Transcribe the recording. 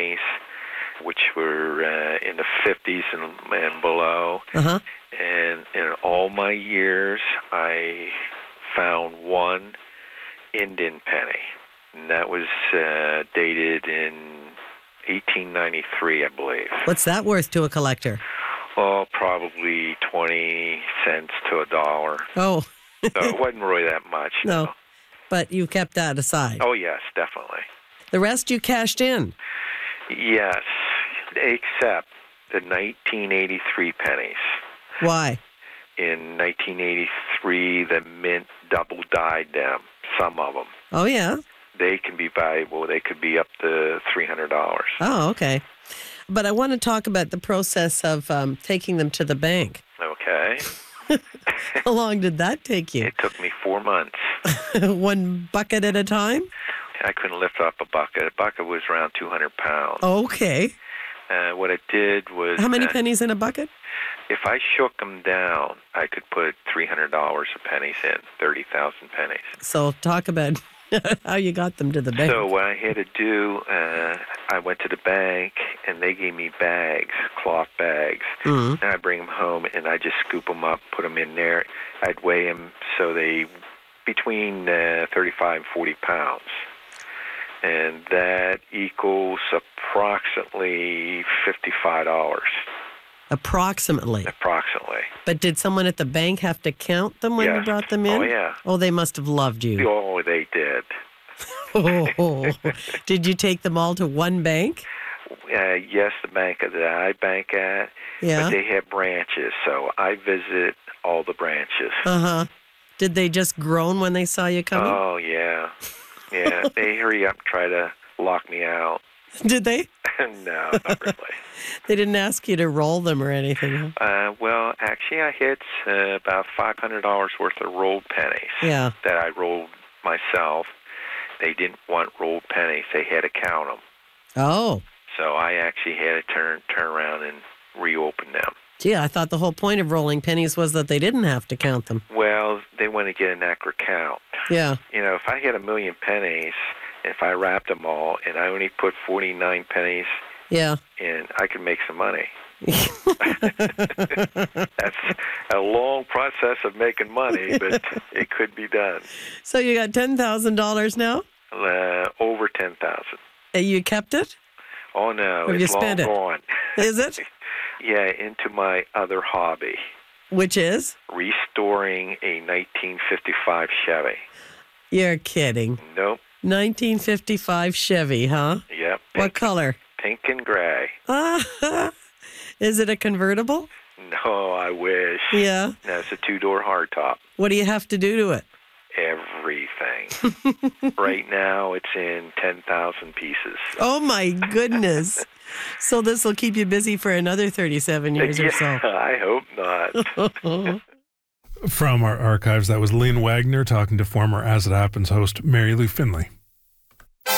pennies, which were in the 50s and below. Uh-huh. And in all my years, I found one Indian penny. And that was dated in 1893, I believe. What's that worth to a collector? Oh, probably 20 cents to $1. Oh. So it wasn't really that much. No. But you kept that aside. Oh, yes, definitely. The rest you cashed in. Yes, except the 1983 pennies. Why? In 1983, the mint double-dyed them, some of them. Oh, yeah? They can be valuable. They could be up to $300. Oh, okay. But I want to talk about the process of taking them to the bank. Okay. How long did that take you? It took me 4 months. One bucket at a time? I couldn't lift up a bucket. A bucket was around 200 pounds. Okay. What it did was... How many pennies in a bucket? If I shook them down, I could put $300 of pennies in, 30,000 pennies. So talk about how you got them to the bank. So what I had to do, I went to the bank, and they gave me bags, cloth bags. Mm-hmm. And I bring them home, and I just scoop them up, put them in there. I'd weigh them so they between 35 and 40 pounds. And that equals approximately $55. Approximately. Approximately. But did someone at the bank have to count them when you Yes. brought them in? Oh, yeah. Oh, they must have loved you. Oh, they did. Oh, did you take them all to one bank? Yes, the bank that I bank at. Yeah. But they have branches, so I visit all the branches. Uh-huh. Did they just groan when they saw you coming? Oh, yeah. Yeah, they hurry up and try to lock me out. Did they? No, not really. They didn't ask you to roll them or anything? Well, actually, I hit about $500 worth of rolled pennies Yeah. that I rolled myself. They didn't want rolled pennies. They had to count them. Oh. So I actually had to turn around and reopen them. Gee, I thought the whole point of rolling pennies was that they didn't have to count them. Well, they want to get an accurate count. Yeah. You know, if I had 1,000,000 pennies, if I wrapped them all and I only put 49 pennies Yeah. in, I could make some money. That's a long process of making money, but it could be done. So you got $10,000 now? Over 10,000. You kept it? Oh, no, Have you it's long spent it? gone. Is it? Yeah, into my other hobby, Which is? restoring a 1955 Chevy. You're kidding. Nope. 1955 Chevy, huh? Yep. What color? Pink and gray. Is it a convertible? No, I wish. Yeah. No, it's a 2-door hardtop. What do you have to do to it? Everything. Right now, it's in 10,000 pieces. Oh, my goodness. So this will keep you busy for another 37 years or so. I hope not. From our archives, that was Lynn Wagner talking to former As It Happens host Mary Lou Finley.